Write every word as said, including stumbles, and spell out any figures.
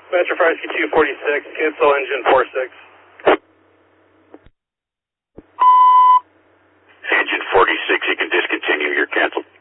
Metro Farsky two forty-six, cancel engine four six. Engine forty-six, you can discontinue your cancel.